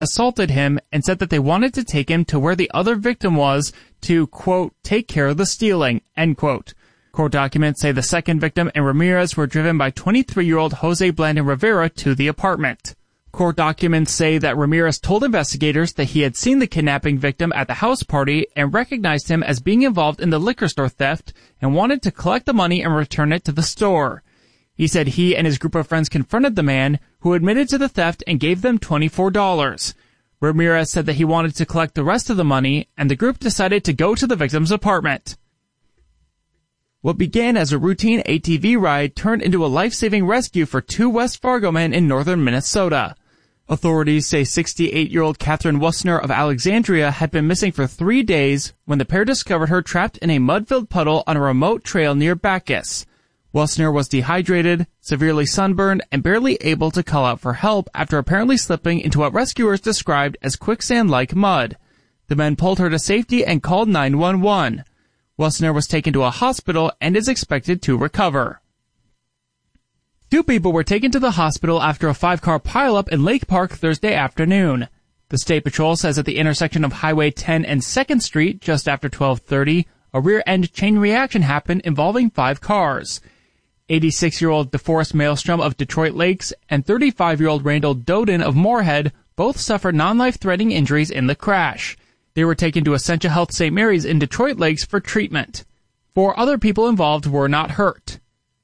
assaulted him and said that they wanted to take him to where the other victim was to, quote, take care of the stealing, end quote. Court documents say the second victim and Ramirez were driven by 23-year-old Jose Blandon Rivera to the apartment. Court documents say that Ramirez told investigators that he had seen the kidnapping victim at the house party and recognized him as being involved in the liquor store theft and wanted to collect the money and return it to the store. He said he and his group of friends confronted the man, who admitted to the theft and gave them $24. Ramirez said that he wanted to collect the rest of the money, and the group decided to go to the victim's apartment. What began as a routine ATV ride turned into a life-saving rescue for two West Fargo men in northern Minnesota. Authorities say 68-year-old Catherine Wussner of Alexandria had been missing for 3 days when the pair discovered her trapped in a mud-filled puddle on a remote trail near Bacchus. Wussner was dehydrated, severely sunburned, and barely able to call out for help after apparently slipping into what rescuers described as quicksand-like mud. The men pulled her to safety and called 911. Wussner was taken to a hospital and is expected to recover. 2 people were taken to the hospital after a 5-car pileup in Lake Park Thursday afternoon. The State Patrol says at the intersection of Highway 10 and 2nd Street, just after 12:30, a rear-end chain reaction happened involving 5 cars. 86-year-old DeForest Maelstrom of Detroit Lakes and 35-year-old Randall Doden of Moorhead both suffered non-life-threatening injuries in the crash. They were taken to Essentia Health St. Mary's in Detroit Lakes for treatment. 4 other people involved were not hurt.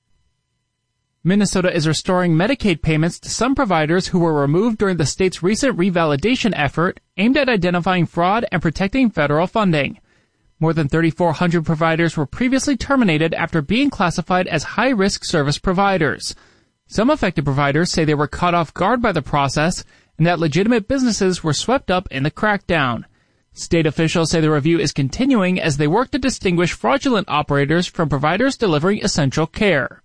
Minnesota is restoring Medicaid payments to some providers who were removed during the state's recent revalidation effort aimed at identifying fraud and protecting federal funding. More than 3,400 providers were previously terminated after being classified as high-risk service providers. Some affected providers say they were caught off guard by the process and that legitimate businesses were swept up in the crackdown. State officials say the review is continuing as they work to distinguish fraudulent operators from providers delivering essential care.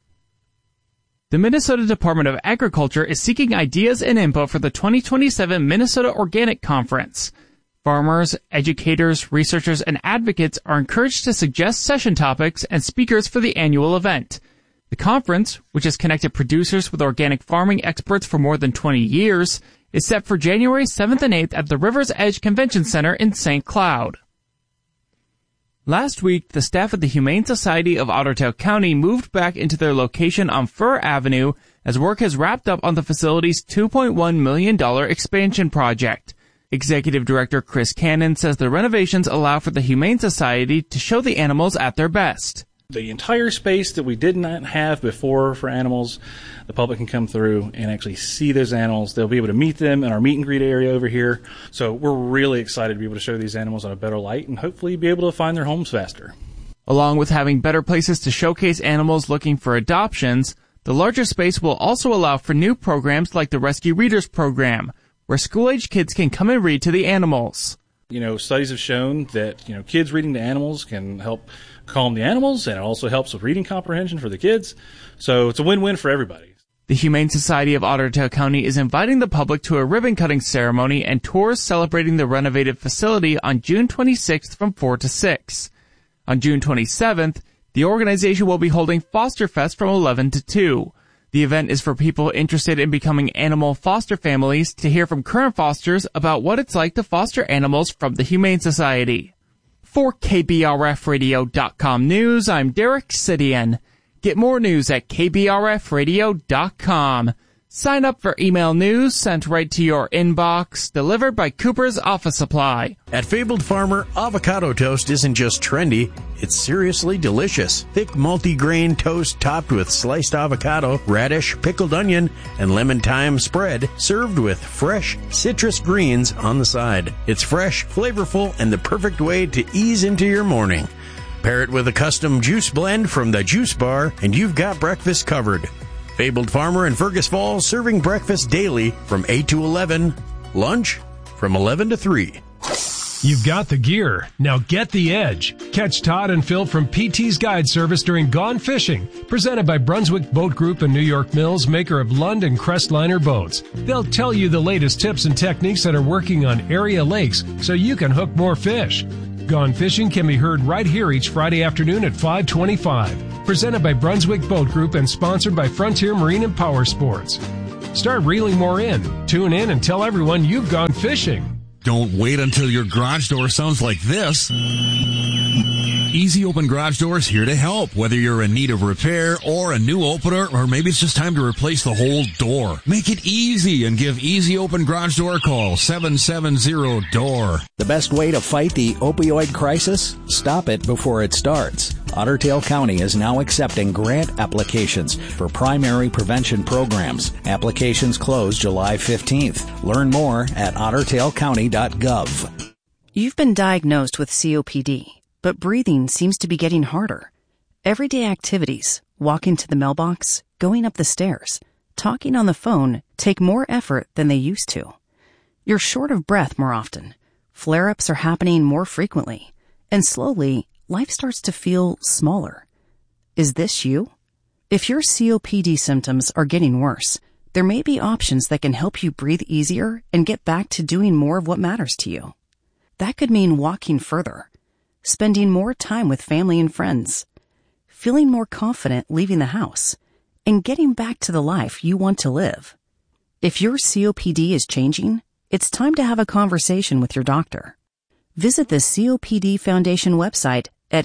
The Minnesota Department of Agriculture is seeking ideas and input for the 2027 Minnesota Organic Conference. Farmers, educators, researchers, and advocates are encouraged to suggest session topics and speakers for the annual event. The conference, which has connected producers with organic farming experts for more than 20 years, is set for January 7th and 8th at the River's Edge Convention Center in St. Cloud. Last week, the staff at the Humane Society of Ottertail County moved back into their location on Fir Avenue as work has wrapped up on the facility's $2.1 million expansion project. Executive Director Chris Cannon says the renovations allow for the Humane Society to show the animals at their best. The entire space that we did not have before for animals, the public can come through and actually see those animals. They'll be able to meet them in our meet and greet area over here. So we're really excited to be able to show these animals in a better light and hopefully be able to find their homes faster. Along with having better places to showcase animals looking for adoptions, the larger space will also allow for new programs like the Rescue Readers program, where school-age kids can come and read to the animals. Studies have shown that, kids reading to animals can help calm the animals, and it also helps with reading comprehension for the kids. So it's a win-win for everybody. The Humane Society of Ottertail County is inviting the public to a ribbon-cutting ceremony and tours celebrating the renovated facility on June 26th from 4 to 6. On June 27th, the organization will be holding Foster Fest from 11 to 2. The event is for people interested in becoming animal foster families to hear from current fosters about what it's like to foster animals from the Humane Society. For KBRFradio.com News, I'm Derek Sidian. Get more news at KBRFradio.com. Sign up for email news sent right to your inbox, delivered by Cooper's Office Supply. At Fabled Farmer, avocado toast isn't just trendy, it's seriously delicious. Thick multi-grain toast topped with sliced avocado, radish, pickled onion, and lemon thyme spread, served with fresh citrus greens on the side. It's fresh, flavorful, and the perfect way to ease into your morning. Pair it with a custom juice blend from the Juice Bar, and you've got breakfast covered. Fabled Farmer in Fergus Falls, serving breakfast daily from 8 to 11, lunch from 11 to 3. You've got the gear. Now get the edge. Catch Todd and Phil from PT's Guide Service during Gone Fishing, presented by Brunswick Boat Group and New York Mills, maker of Lund and Crestliner boats. They'll tell you the latest tips and techniques that are working on area lakes so you can hook more fish. Gone Fishing can be heard right here each Friday afternoon at 5:25. Presented by Brunswick Boat Group and sponsored by Frontier Marine and Power Sports. Start reeling more in. Tune in and tell everyone you've gone fishing. Don't wait until your garage door sounds like this. Easy Open Garage Doors here to help. Whether you're in need of repair or a new opener, or maybe it's just time to replace the whole door. Make it easy and give Easy Open Garage Door a call, 770-DOOR. The best way to fight the opioid crisis? Stop it before it starts. Otter Tail County is now accepting grant applications for primary prevention programs. Applications close July 15th. Learn more at ottertailcounty.gov. You've been diagnosed with COPD, but breathing seems to be getting harder. Everyday activities, walking to the mailbox, going up the stairs, talking on the phone take more effort than they used to. You're short of breath more often. Flare-ups are happening more frequently. And slowly, life starts to feel smaller. Is this you? If your COPD symptoms are getting worse, there may be options that can help you breathe easier and get back to doing more of what matters to you. That could mean walking further, spending more time with family and friends, feeling more confident leaving the house, and getting back to the life you want to live. If your COPD is changing, it's time to have a conversation with your doctor. Visit the COPD Foundation website at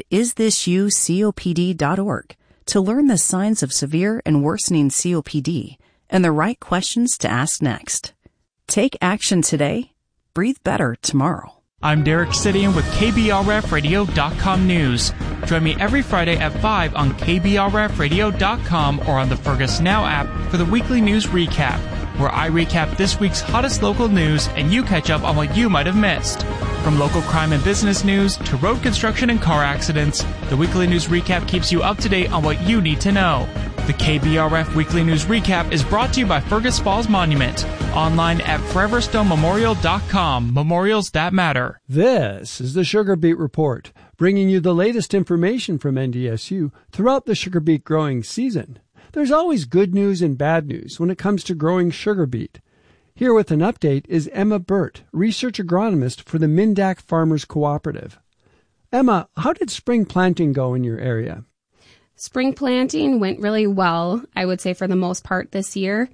isthisyoucopd.org to learn the signs of severe and worsening COPD and the right questions to ask next. Take action today. Breathe better tomorrow. I'm Derek Sidian with KBRFradio.com News. Join me every Friday at 5 on KBRFradio.com or on the Fergus Now app for the weekly news recap, where I recap this week's hottest local news and you catch up on what you might have missed. From local crime and business news to road construction and car accidents, the weekly news recap keeps you up to date on what you need to know. The KBRF Weekly News Recap is brought to you by Fergus Falls Monument, online at foreverstonемemorial.com. Memorials that matter. This is the Sugar Beet Report, bringing you the latest information from NDSU throughout the sugar beet growing season. There's always good news and bad news when it comes to growing sugar beet. Here with an update is Emma Burt, research agronomist for the Mindak Farmers Cooperative. Emma, how did spring planting go in your area? Spring planting went really well, I would say, for the most part this year.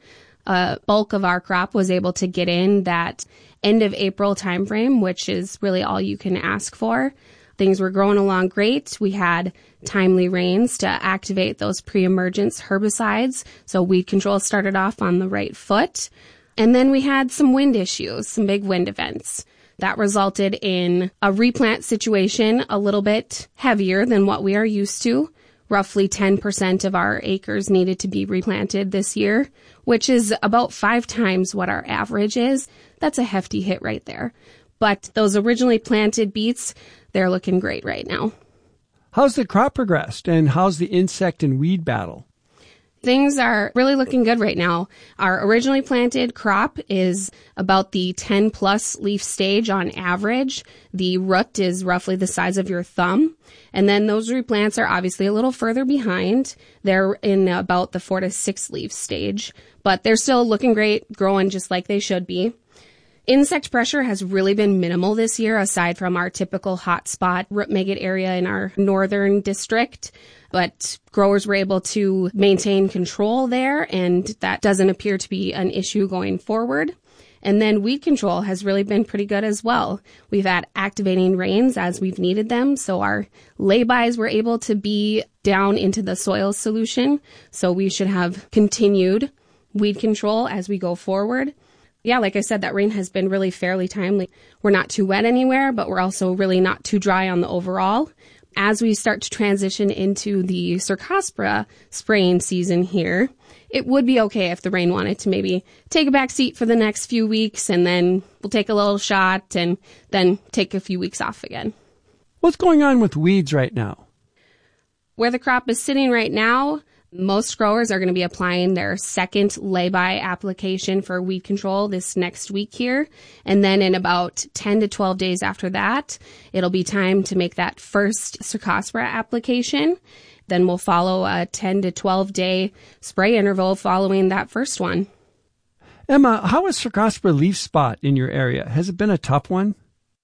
Bulk of our crop was able to get in that end of April timeframe, which is really all you can ask for. Things were growing along great. We had timely rains to activate those pre-emergence herbicides, so weed control started off on the right foot. And then we had some wind issues, some big wind events. That resulted in a replant situation a little bit heavier than what we are used to. Roughly 10% of our acres needed to be replanted this year, which is about 5 times what our average is. That's a hefty hit right there. But those originally planted beets, they're looking great right now. How's the crop progressed, and how's the insect and weed battle? Things are really looking good right now. Our originally planted crop is about the 10-plus leaf stage on average. The root is roughly the size of your thumb. And then those replants are obviously a little further behind. They're in about the 4 to 6 leaf stage, but they're still looking great, growing just like they should be. Insect pressure has really been minimal this year, aside from our typical hotspot root maggot area in our northern district. But growers were able to maintain control there, and that doesn't appear to be an issue going forward. And then weed control has really been pretty good as well. We've had activating rains as we've needed them, so our laybys were able to be down into the soil solution. So we should have continued weed control as we go forward. Yeah, like I said, that rain has been really fairly timely. We're not too wet anywhere, but we're also really not too dry on the overall. As we start to transition into the Cercospora spraying season here, it would be okay if the rain wanted to maybe take a back seat for the next few weeks, and then we'll take a little shot and then take a few weeks off again. What's going on with weeds right now? Where the crop is sitting right now, most growers are going to be applying their second lay-by application for weed control this next week here. And then in about 10 to 12 days after that, it'll be time to make that first Cercospora application. Then we'll follow a 10 to 12 day spray interval following that first one. Emma, how is Cercospora leaf spot in your area? Has it been a tough one?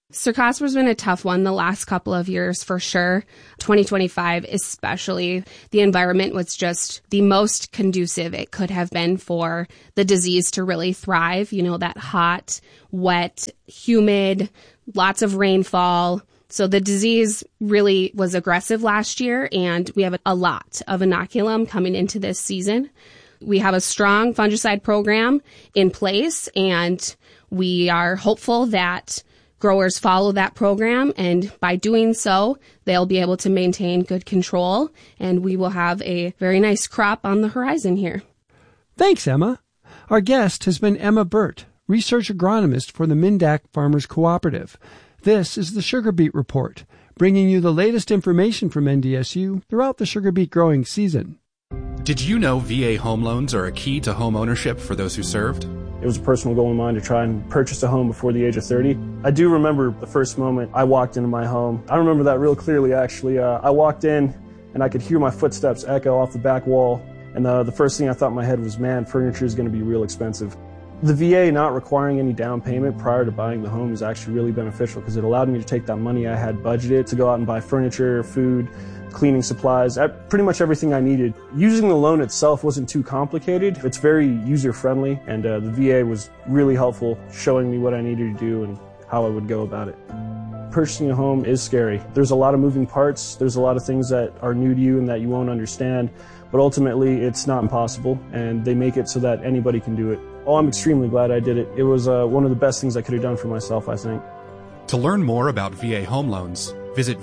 Cercospor's been a tough one the last couple of years for sure. 2025 especially. The environment was just the most conducive it could have been for the disease to really thrive. You know, that hot, wet, humid, lots of rainfall. So the disease really was aggressive last year, and we have a lot of inoculum coming into this season. We have a strong fungicide program in place, and we are hopeful that growers follow that program, and by doing so, they'll be able to maintain good control, and we will have a very nice crop on the horizon here. Thanks, Emma. Our guest has been Emma Burt, research agronomist for the Mindac Farmers Cooperative. This is the Sugar Beet Report, bringing you the latest information from NDSU throughout the sugar beet growing season. Did you know VA home loans are a key to home ownership for those who served? It was a personal goal of mine to try and purchase a home before the age of 30. I do remember the first moment I walked into my home. I remember that real clearly, actually. I walked in and I could hear my footsteps echo off the back wall. And the first thing I thought in my head was, man, furniture is going to be real expensive. The VA not requiring any down payment prior to buying the home is actually really beneficial because it allowed me to take that money I had budgeted to go out and buy furniture, food, cleaning supplies, pretty much everything I needed. Using the loan itself wasn't too complicated. It's very user-friendly, and the VA was really helpful showing me what I needed to do and how I would go about it. Purchasing a home is scary. There's a lot of moving parts. There's a lot of things that are new to you and that you won't understand, but ultimately it's not impossible, and they make it so that anybody can do it. Oh, I'm extremely glad I did it. It was one of the best things I could have done for myself, I think. To learn more about VA home loans, visit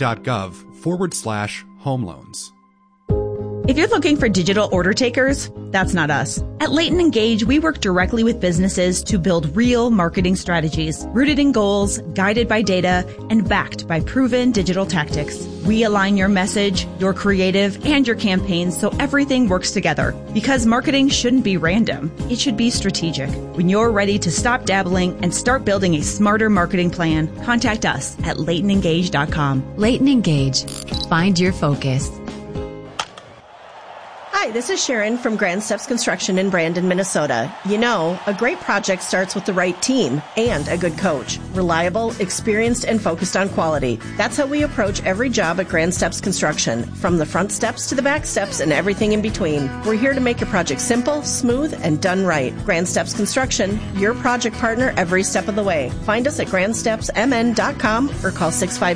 va.gov/home loans. If you're looking for digital order takers, that's not us. At Leighton Engage, we work directly with businesses to build real marketing strategies, rooted in goals, guided by data, and backed by proven digital tactics. We align your message, your creative, and your campaigns so everything works together. Because marketing shouldn't be random. It should be strategic. When you're ready to stop dabbling and start building a smarter marketing plan, contact us at LeightonEngage.com. Leighton Engage. Find your focus. Hi, this is Sharon from Grand Steps Construction in Brandon, Minnesota. You know, a great project starts with the right team and a good coach. Reliable, experienced, and focused on quality. That's how we approach every job at Grand Steps Construction, from the front steps to the back steps and everything in between. We're here to make your project simple, smooth, and done right. Grand Steps Construction, your project partner every step of the way. Find us at grandstepsmn.com or call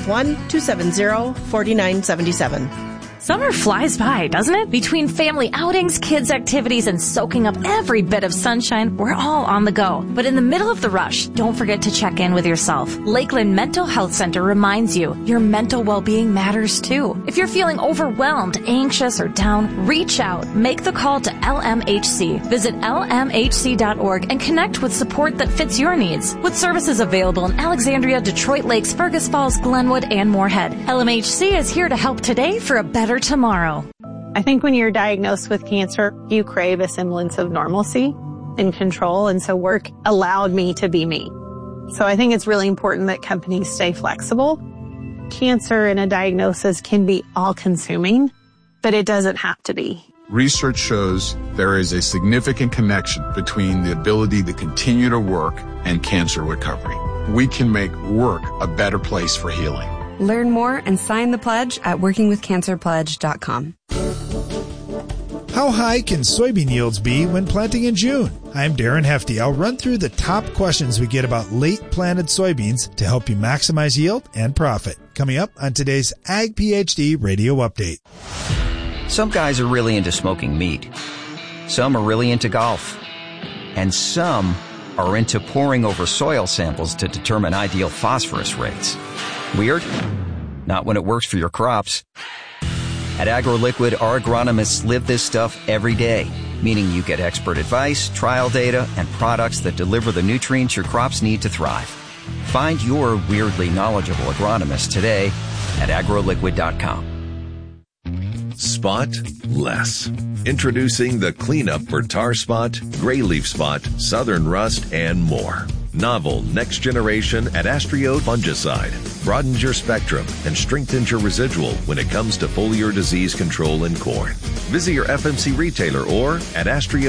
651-270-4977. Summer flies by, doesn't it? Between family outings, kids' activities, and soaking up every bit of sunshine, we're all on the go. But in the middle of the rush, don't forget to check in with yourself. Lakeland Mental Health Center reminds you your mental well-being matters too. If you're feeling overwhelmed, anxious, or down, reach out. Make the call to LMHC. Visit lmhc.org and connect with support that fits your needs. With services available in Alexandria, Detroit Lakes, Fergus Falls, Glenwood, and Moorhead. LMHC is here to help today for a better tomorrow. I think when you're diagnosed with cancer, you crave a semblance of normalcy and control, and so work allowed me to be me. So I think it's really important that companies stay flexible. Cancer and a diagnosis can be all-consuming, but it doesn't have to be. Research shows there is a significant connection between the ability to continue to work and cancer recovery. We can make work a better place for healing. Learn more and sign the pledge at workingwithcancerpledge.com. How high can soybean yields be when planting in June? I'm Darren Hefty. I'll run through the top questions we get about late planted soybeans to help you maximize yield and profit. Coming up on today's Ag PhD Radio Update. Some guys are really into smoking meat. Some are really into golf. And some are into poring over soil samples to determine ideal phosphorus rates. Weird? Not when it works for your crops. At AgroLiquid, our agronomists live this stuff every day, meaning you get expert advice, trial data, and products that deliver the nutrients your crops need to thrive. Find your weirdly knowledgeable agronomist today at agroliquid.com. Spot less. Introducing the cleanup for tar spot, gray leaf spot, southern rust, and more. Novel next generation Adastrio fungicide broadens your spectrum and strengthens your residual when it comes to foliar disease control in corn. Visit your FMC retailer or at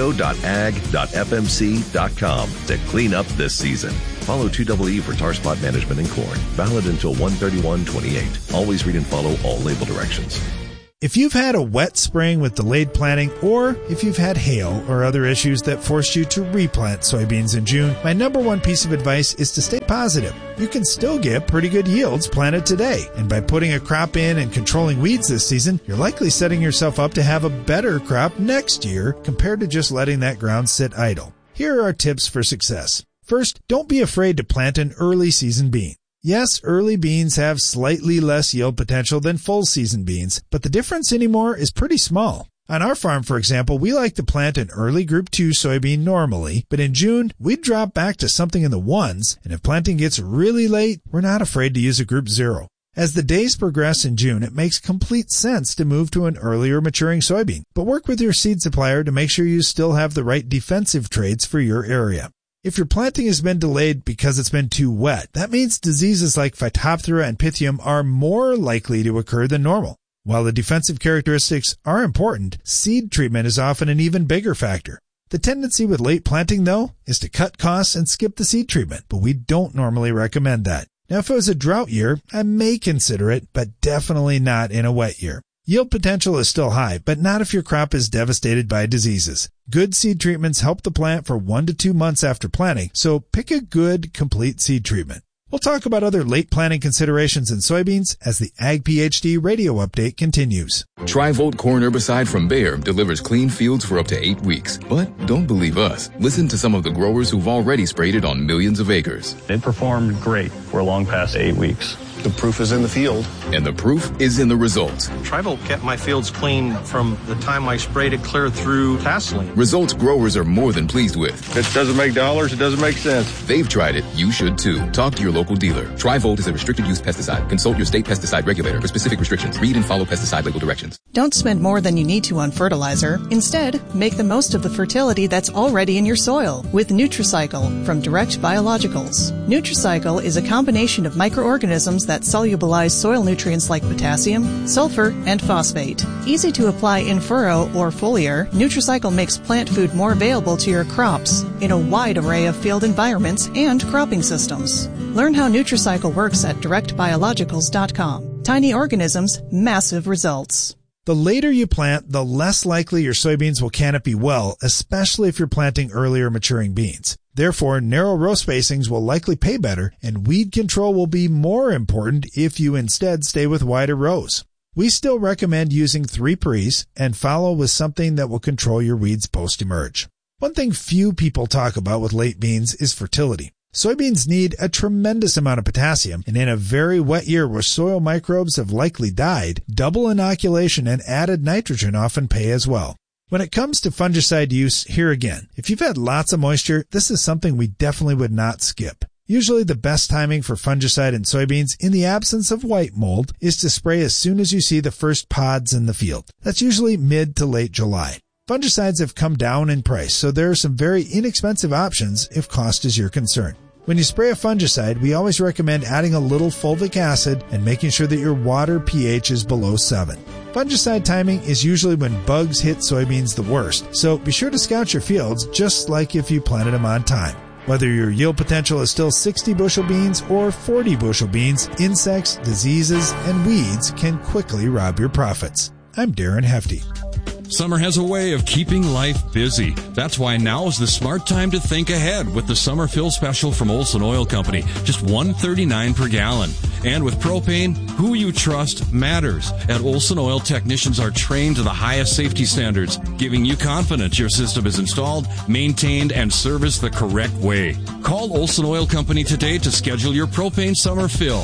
astrio.ag.fmc.com to clean up this season. Follow 2EE for tar spot management in corn. Valid until 1/31/28. Always read and follow all label directions. If you've had a wet spring with delayed planting, or if you've had hail or other issues that forced you to replant soybeans in June, my number one piece of advice is to stay positive. You can still get pretty good yields planted today, and by putting a crop in and controlling weeds this season, you're likely setting yourself up to have a better crop next year compared to just letting that ground sit idle. Here are our tips for success. First, don't be afraid to plant an early season bean. Yes, early beans have slightly less yield potential than full season beans, but the difference anymore is pretty small. On our farm, for example, we like to plant an early Group 2 soybean normally, but in June, we'd drop back to something in the 1s, and if planting gets really late, we're not afraid to use a Group 0. As the days progress in June, it makes complete sense to move to an earlier maturing soybean, but work with your seed supplier to make sure you still have the right defensive traits for your area. If your planting has been delayed because it's been too wet, that means diseases like Phytophthora and Pythium are more likely to occur than normal. While the defensive characteristics are important, seed treatment is often an even bigger factor. The tendency with late planting, though, is to cut costs and skip the seed treatment, but we don't normally recommend that. Now, if it was a drought year, I may consider it, but definitely not in a wet year. Yield potential is still high, but not if your crop is devastated by diseases. Good seed treatments help the plant for 1 to 2 months after planting, so pick a good, complete seed treatment. We'll talk about other late planting considerations in soybeans as the Ag PhD radio update continues. Tri-Volt corn herbicide from Bayer delivers clean fields for up to 8 weeks. But don't believe us. Listen to some of the growers who've already sprayed it on millions of acres. It performed great for long past 8 weeks. The proof is in the field. And the proof is in the results. Tri-Volt kept my fields clean from the time I sprayed it clear through tasseling. Results growers are more than pleased with. If it doesn't make dollars, it doesn't make sense. They've tried it. You should too. Talk to your local dealer. Tri-Volt is a restricted use pesticide. Consult your state pesticide regulator for specific restrictions. Read and follow pesticide label directions. Don't spend more than you need to on fertilizer. Instead, make the most of the fertility that's already in your soil with Nutricycle from Direct Biologicals. Nutricycle is a combination of microorganisms that solubilize soil nutrients like potassium, sulfur, and phosphate. Easy to apply in furrow or foliar, Nutricycle makes plant food more available to your crops in a wide array of field environments and cropping systems. Learn how Nutricycle works at directbiologicals.com. Tiny organisms, massive results. The later you plant, the less likely your soybeans will canopy well, especially if you're planting earlier maturing beans. Therefore, narrow row spacings will likely pay better, and weed control will be more important if you instead stay with wider rows. We still recommend using 3 pre's and follow with something that will control your weeds post-emerge. One thing few people talk about with late beans is fertility. Soybeans need a tremendous amount of potassium, and in a very wet year where soil microbes have likely died, double inoculation and added nitrogen often pay as well. When it comes to fungicide use, here again, if you've had lots of moisture, this is something we definitely would not skip. Usually the best timing for fungicide in soybeans in the absence of white mold is to spray as soon as you see the first pods in the field. That's usually mid to late July. Fungicides have come down in price, so there are some very inexpensive options if cost is your concern. When you spray a fungicide, we always recommend adding a little fulvic acid and making sure that your water pH is below 7. Fungicide timing is usually when bugs hit soybeans the worst, so be sure to scout your fields just like if you planted them on time. Whether your yield potential is still 60 bushel beans or 40 bushel beans, insects, diseases, and weeds can quickly rob your profits. I'm Darren Hefty. Summer has a way of keeping life busy. That's why now is the smart time to think ahead with the summer fill special from Olson Oil Company. Just $1.39 per gallon. And with propane, who you trust matters. At Olson Oil, technicians are trained to the highest safety standards, giving you confidence your system is installed, maintained, and serviced the correct way. Call Olson Oil Company today to schedule your propane summer fill.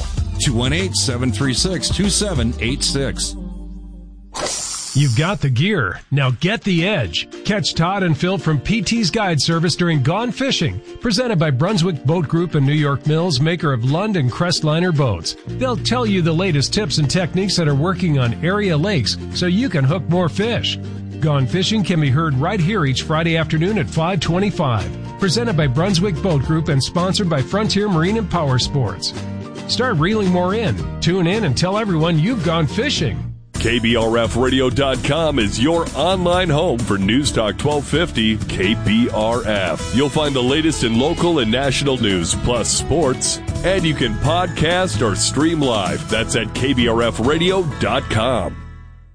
218-736-2786. You've got the gear. Now get the edge. Catch Todd and Phil from PT's Guide Service during Gone Fishing, presented by Brunswick Boat Group and New York Mills, maker of Lund and Crestliner boats. They'll tell you the latest tips and techniques that are working on area lakes so you can hook more fish. Gone Fishing can be heard right here each Friday afternoon at 5:25. Presented by Brunswick Boat Group and sponsored by Frontier Marine and Power Sports. Start reeling more in. Tune in and tell everyone you've gone fishing. KBRFradio.com is your online home for News Talk 1250 KBRF. You'll find the latest in local and national news, plus sports. And you can podcast or stream live. That's at KBRFradio.com.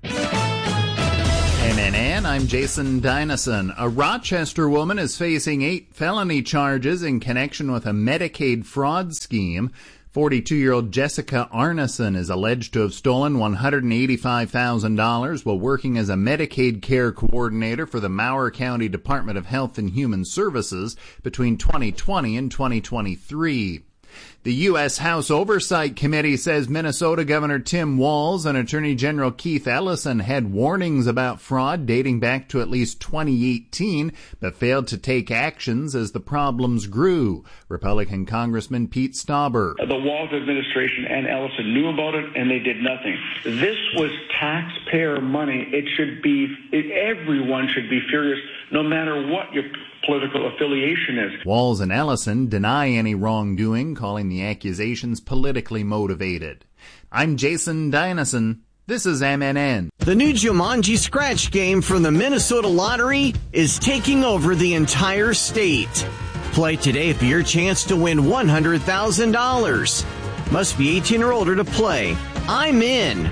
MNN, I'm Jason Dynasson. A Rochester woman is facing 8 felony charges in connection with a Medicaid fraud scheme. 42-year-old Jessica Arneson is alleged to have stolen $185,000 while working as a Medicaid care coordinator for the Mower County Department of Health and Human Services between 2020 and 2023. The U.S. House Oversight Committee says Minnesota Governor Tim Walz and Attorney General Keith Ellison had warnings about fraud dating back to at least 2018, but failed to take actions as the problems grew. Republican Congressman Pete Stauber. The Walz administration and Ellison knew about it, and they did nothing. This was taxpayer money. Everyone should be furious, no matter what your political affiliation is. Walz and Ellison deny any wrongdoing, calling the accusations politically motivated. I'm Jason Dynasson. This is MNN. The new Jumanji scratch game from the Minnesota Lottery is taking over the entire state. Play today for your chance to win $100,000. Must be 18 or older to play. I'm in.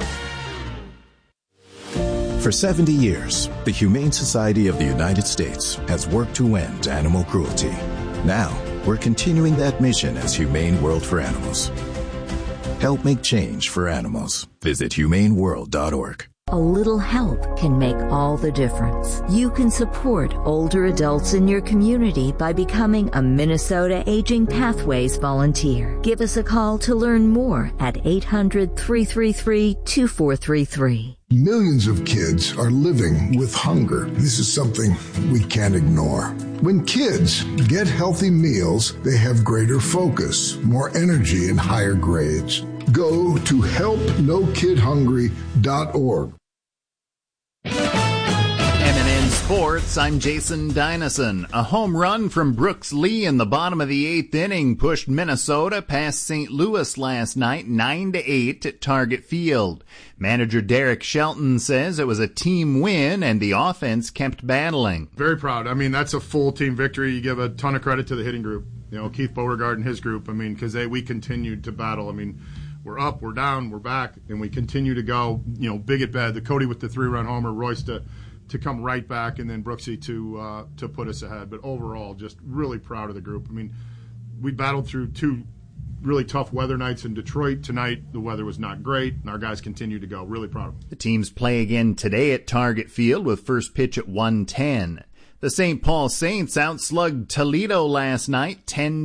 For 70 years, the Humane Society of the United States has worked to end animal cruelty. Now, we're continuing that mission as Humane World for Animals. Help make change for animals. Visit humaneworld.org. A little help can make all the difference. You can support older adults in your community by becoming a Minnesota Aging Pathways volunteer. Give us a call to learn more at 800-333-2433. Millions of kids are living with hunger. This is something we can't ignore. When kids get healthy meals, they have greater focus, more energy, and higher grades. Go to helpnokidhungry.org. MNN Sports, I'm Jason Dynasson. A home run from Brooks Lee in the bottom of the 8th inning pushed Minnesota past St. Louis last night 9-8 at Target Field. Manager Derek Shelton says it was a team win and the offense kept battling. Very proud. I mean, that's a full team victory. You give a ton of credit to the hitting group. You know, Keith Beauregard and his group, because we continued to battle. We're up, we're down, we're back, and we continue to go, big at bad. The Cody with the 3-run homer, Royce to come right back, and then Brooksy to put us ahead. But overall, just really proud of the group. We battled through 2 really tough weather nights in Detroit. Tonight, the weather was not great, and our guys continue to go. Really proud of them. The teams play again today at Target Field with first pitch at 1:10. The St. Paul Saints outslugged Toledo last night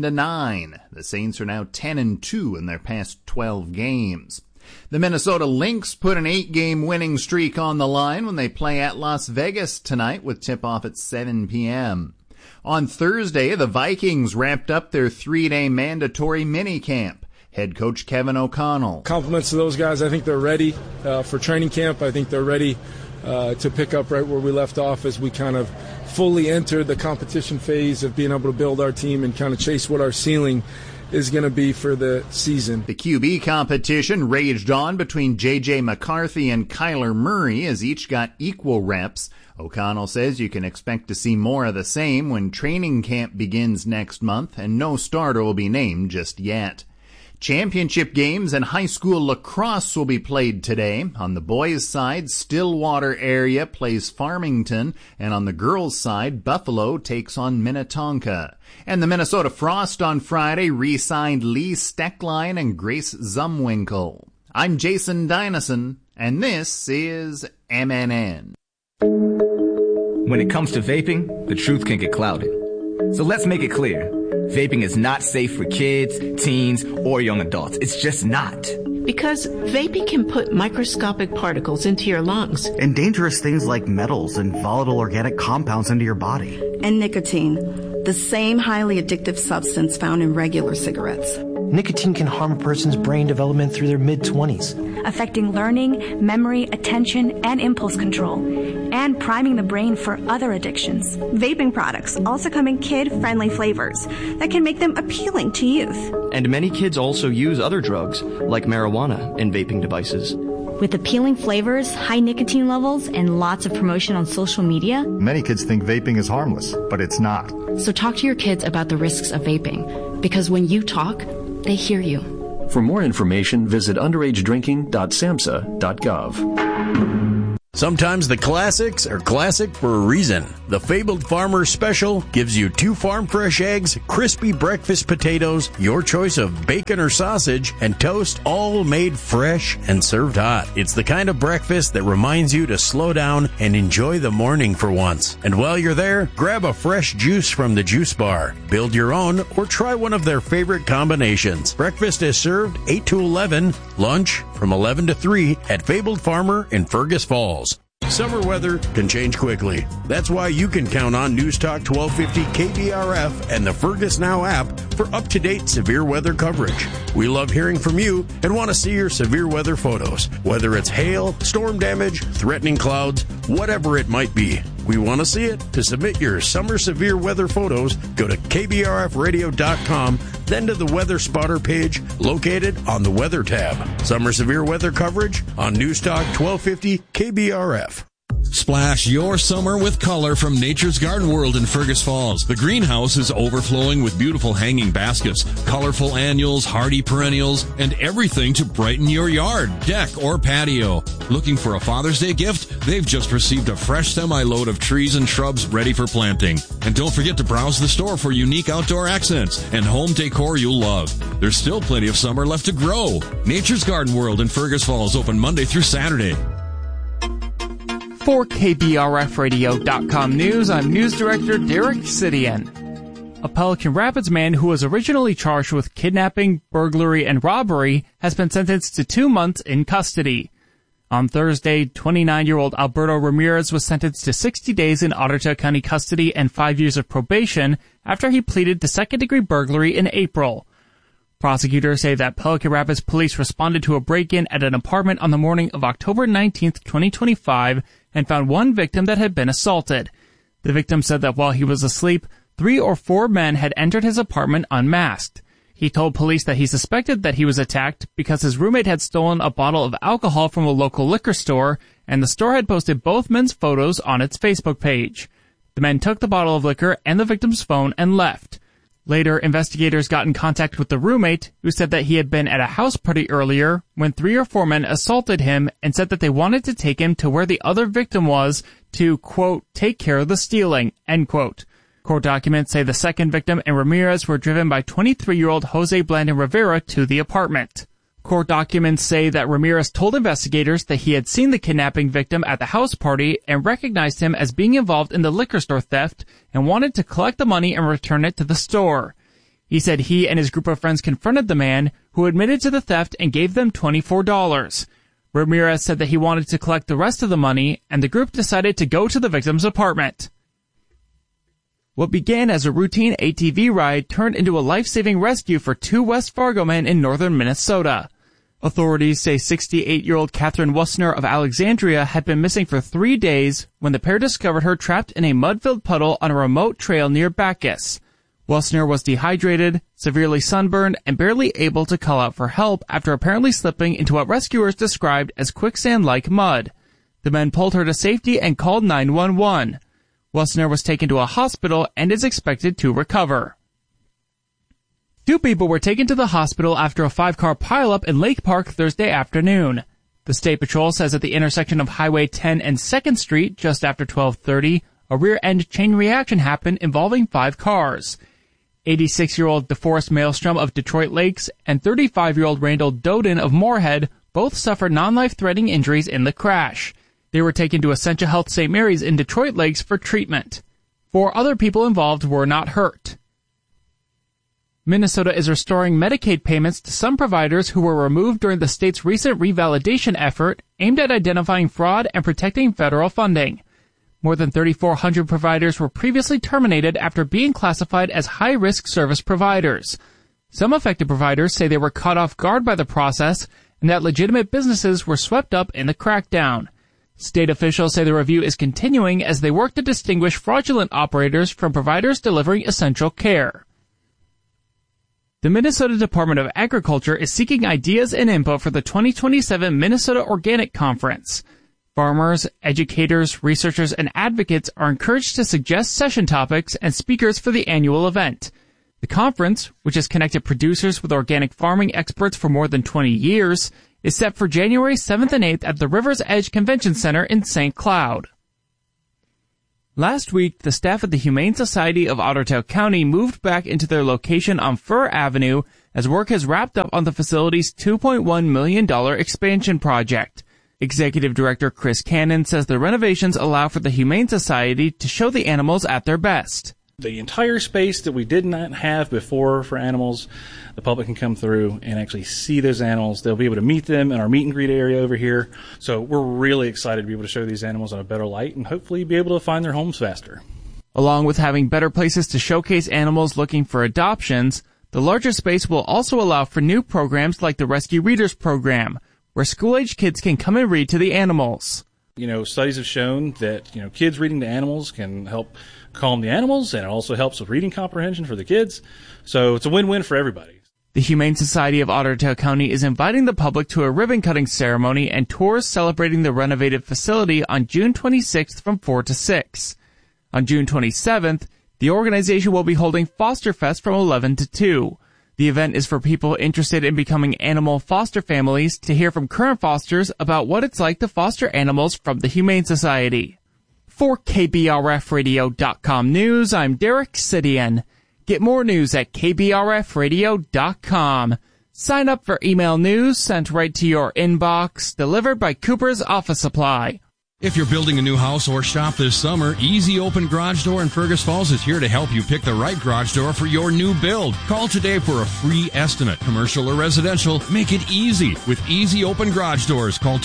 10-9. The Saints are now 10-2 in their past 12 games. The Minnesota Lynx put an 8-game winning streak on the line when they play at Las Vegas tonight with tip-off at 7 p.m. On Thursday, the Vikings wrapped up their 3-day mandatory minicamp. Head coach Kevin O'Connell. Compliments to those guys. I think they're ready for training camp. I think they're ready to pick up right where we left off as we kind of fully entered the competition phase of being able to build our team and kind of chase what our ceiling is going to be for the season. The QB competition raged on between J.J. McCarthy and Kyler Murray as each got equal reps. O'Connell says you can expect to see more of the same when training camp begins next month, and no starter will be named just yet. Championship games and high school lacrosse will be played today. On the boys' side, Stillwater area plays Farmington, and on the girls' side, Buffalo takes on Minnetonka. And the Minnesota Frost on Friday re-signed Lee Steckline and Grace Zumwinkle. I'm Jason Dynasson, and this is MNN. When it comes to vaping, the truth can get clouded. So let's make it clear. Vaping is not safe for kids, teens, or young adults. It's just not. Because vaping can put microscopic particles into your lungs. And dangerous things like metals and volatile organic compounds into your body. And nicotine, the same highly addictive substance found in regular cigarettes. Nicotine can harm a person's brain development through their mid-20s. Affecting learning, memory, attention, and impulse control, and priming the brain for other addictions. Vaping products also come in kid-friendly flavors that can make them appealing to youth. And many kids also use other drugs, like marijuana, in vaping devices. With appealing flavors, high nicotine levels, and lots of promotion on social media, many kids think vaping is harmless, but it's not. So talk to your kids about the risks of vaping, because when you talk, they hear you. For more information, visit underagedrinking.samhsa.gov. Sometimes the classics are classic for a reason. The Fabled Farmer Special gives you 2 farm fresh eggs, crispy breakfast potatoes, your choice of bacon or sausage, and toast, all made fresh and served hot. It's the kind of breakfast that reminds you to slow down and enjoy the morning for once. And while you're there, grab a fresh juice from the juice bar. Build your own or try one of their favorite combinations. Breakfast is served 8 to 11, lunch from 11 to 3 at Fabled Farmer in Fergus Falls. Summer weather can change quickly. That's why you can count on News Talk 1250 KBRF and the Fergus Now app for up-to-date severe weather coverage. We love hearing from you and want to see your severe weather photos, whether it's hail, storm damage, threatening clouds, whatever it might be. We want to see it. To submit your summer severe weather photos, go to kbrfradio.com, then to the Weather Spotter page located on the Weather tab. Summer severe weather coverage on News Talk 1250 KBRF. Splash your summer with color from Nature's Garden World in Fergus Falls. The greenhouse is overflowing with beautiful hanging baskets, colorful annuals, hardy perennials, and everything to brighten your yard, deck, or patio. Looking for a Father's Day gift? They've just received a fresh semi-load of trees and shrubs ready for planting. And don't forget to browse the store for unique outdoor accents and home decor you'll love. There's still plenty of summer left to grow. Nature's Garden World in Fergus Falls, open Monday through Saturday. For KBRFradio.com News, I'm News Director Derek Sidian. A Pelican Rapids man who was originally charged with kidnapping, burglary, and robbery has been sentenced to 2 months in custody. On Thursday, 29-year-old Alberto Ramirez was sentenced to 60 days in Ottawa County custody and 5 years of probation after he pleaded to second-degree burglary in April. Prosecutors say that Pelican Rapids police responded to a break-in at an apartment on the morning of October 19, 2025, and found one victim that had been assaulted. The victim said that while he was asleep, 3 or 4 men had entered his apartment unmasked. He told police that he suspected that he was attacked because his roommate had stolen a bottle of alcohol from a local liquor store, and the store had posted both men's photos on its Facebook page. The men took the bottle of liquor and the victim's phone and left. Later, investigators got in contact with the roommate, who said that he had been at a house party earlier when 3 or 4 men assaulted him and said that they wanted to take him to where the other victim was to, quote, take care of the stealing, end quote. Court documents say the second victim and Ramirez were driven by 23-year-old Jose Blandon Rivera to the apartment. Court documents say that Ramirez told investigators that he had seen the kidnapping victim at the house party and recognized him as being involved in the liquor store theft and wanted to collect the money and return it to the store. He said he and his group of friends confronted the man, who admitted to the theft and gave them $24. Ramirez said that he wanted to collect the rest of the money, and the group decided to go to the victim's apartment. What began as a routine ATV ride turned into a life-saving rescue for 2 West Fargo men in northern Minnesota. Authorities say 68-year-old Catherine Wussner of Alexandria had been missing for 3 days when the pair discovered her trapped in a mud-filled puddle on a remote trail near Bacchus. Wussner was dehydrated, severely sunburned, and barely able to call out for help after apparently slipping into what rescuers described as quicksand-like mud. The men pulled her to safety and called 911. Wussner was taken to a hospital and is expected to recover. 2 people were taken to the hospital after a 5-car pileup in Lake Park Thursday afternoon. The State Patrol says at the intersection of Highway 10 and 2nd Street, just after 12:30, a rear-end chain reaction happened involving 5 cars. 86-year-old DeForest Maelstrom of Detroit Lakes and 35-year-old Randall Doden of Moorhead both suffered non-life-threatening injuries in the crash. They were taken to Essentia Health St. Mary's in Detroit Lakes for treatment. 4 other people involved were not hurt. Minnesota is restoring Medicaid payments to some providers who were removed during the state's recent revalidation effort aimed at identifying fraud and protecting federal funding. More than 3,400 providers were previously terminated after being classified as high-risk service providers. Some affected providers say they were caught off guard by the process and that legitimate businesses were swept up in the crackdown. State officials say the review is continuing as they work to distinguish fraudulent operators from providers delivering essential care. The Minnesota Department of Agriculture is seeking ideas and input for the 2027 Minnesota Organic Conference. Farmers, educators, researchers, and advocates are encouraged to suggest session topics and speakers for the annual event. The conference, which has connected producers with organic farming experts for more than 20 years, is set for January 7th and 8th at the River's Edge Convention Center in St. Cloud. Last week, the staff at the Humane Society of Otter Tail County moved back into their location on Fur Avenue as work has wrapped up on the facility's $2.1 million expansion project. Executive Director Chris Cannon says the renovations allow for the Humane Society to show the animals at their best. The entire space that we did not have before for animals, the public can come through and actually see those animals. They'll be able to meet them in our meet and greet area over here. So we're really excited to be able to show these animals in a better light and hopefully be able to find their homes faster. Along with having better places to showcase animals looking for adoptions, the larger space will also allow for new programs like the Rescue Readers program, where school-age kids can come and read to the animals. Studies have shown that, kids reading to animals can help calm the animals, and it also helps with reading comprehension for the kids. So it's a win-win for everybody. The Humane Society of Otter Tail County is inviting the public to a ribbon-cutting ceremony and tours celebrating the renovated facility on June 26th from 4 to 6. On June 27th, the organization will be holding Foster Fest from 11 to 2. The event is for people interested in becoming animal foster families to hear from current fosters about what it's like to foster animals from the Humane Society. For KBRFradio.com News, I'm Derek Sidian. Get more news at KBRFradio.com. Sign up for email news sent right to your inbox, delivered by Cooper's Office Supply. If you're building a new house or shop this summer, Easy Open Garage Door in Fergus Falls is here to help you pick the right garage door for your new build. Call today for a free estimate. Commercial or residential, make it easy. With Easy Open Garage Doors, call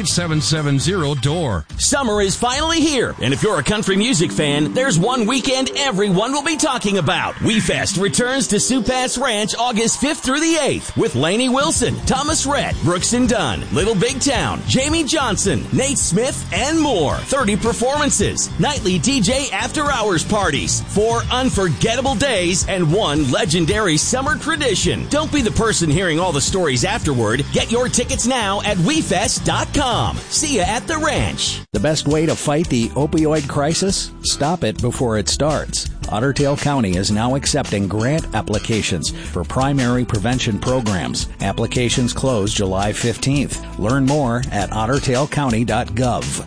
218-770-DOOR. Summer is finally here, and if you're a country music fan, there's one weekend everyone will be talking about. WeFest returns to Sioux Pass Ranch August 5th through the 8th with Lainey Wilson, Thomas Rhett, Brooks and Dunn, Little Big Town, Jamie Johnson, Nate Smith, and more. 30 performances, nightly DJ after-hours parties, 4 unforgettable days, and 1 legendary summer tradition. Don't be the person hearing all the stories afterward. Get your tickets now at WeFest.com. See ya at the ranch. The best way to fight the opioid crisis? Stop it before it starts. Otter Tail County is now accepting grant applications for primary prevention programs. Applications close July 15th. Learn more at ottertailcounty.gov.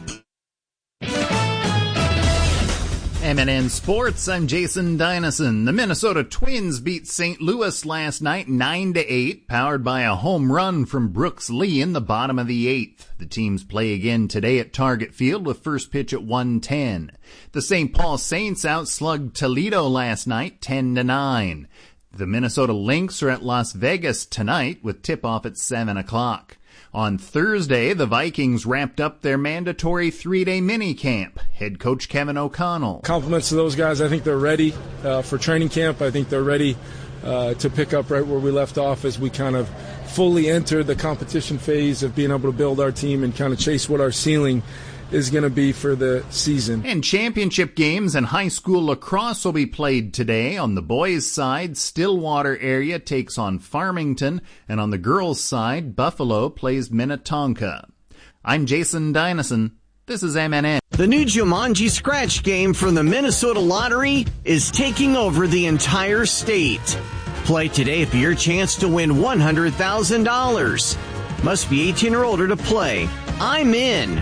MNN Sports, I'm Jason Dynison. The Minnesota Twins beat St. Louis last night 9-8, powered by a home run from Brooks Lee in the bottom of the 8th. The teams play again today at Target Field with first pitch at 1:10. The St. Paul Saints outslugged Toledo last night 10-9. The Minnesota Lynx are at Las Vegas tonight with tip-off at 7 o'clock. On Thursday, the Vikings wrapped up their mandatory 3-day mini-camp. Head coach Kevin O'Connell. Compliments to those guys. I think they're ready for training camp. I think they're ready to pick up right where we left off as we kind of fully enter the competition phase of being able to build our team and kind of chase what our ceiling is going to be for the season. And championship games and high school lacrosse will be played today. On the boys' side, Stillwater area takes on Farmington, and on the girls' side, Buffalo plays Minnetonka. I'm Jason Dynison. This is MNN. The new Jumanji Scratch game from the Minnesota Lottery is taking over the entire state. Play today for your chance to win $100,000. Must be 18 or older to play. I'm in.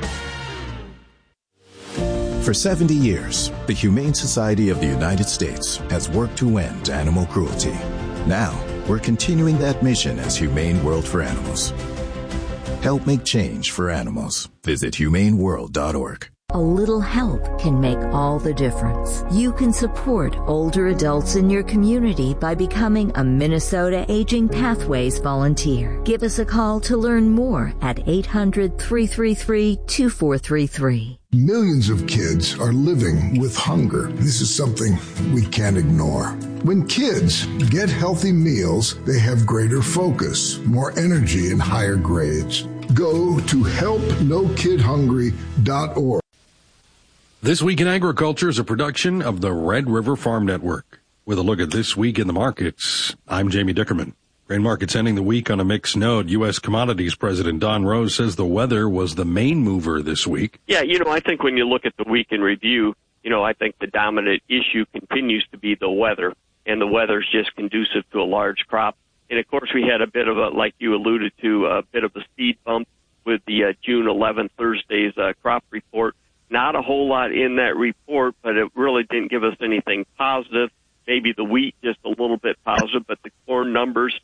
For 70 years, the Humane Society of the United States has worked to end animal cruelty. Now, we're continuing that mission as Humane World for Animals. Help make change for animals. Visit humaneworld.org. A little help can make all the difference. You can support older adults in your community by becoming a Minnesota Aging Pathways volunteer. Give us a call to learn more at 800-333-2433. Millions of kids are living with hunger. This is something we can't ignore. When kids get healthy meals, they have greater focus, more energy, and higher grades. Go to helpnokidhungry.org. This Week in Agriculture is a production of the Red River Farm Network. With a look at this week in the markets, I'm Jamie Dickerman. Grain markets ending the week on a mixed note. U.S. Commodities President Don Rose says the weather was the main mover this week. Yeah, I think when you look at the week in review, I think the dominant issue continues to be the weather, and the weather's just conducive to a large crop. And, of course, we had a bit of a, like you alluded to, a bit of a speed bump with the June 11th, Thursday's crop report. Not a whole lot in that report, but it really didn't give us anything positive. Maybe the wheat just a little bit positive, but the corn numbers